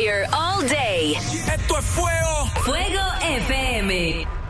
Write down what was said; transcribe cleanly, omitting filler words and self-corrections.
fire all day. Esto es fuego. Fuego FM.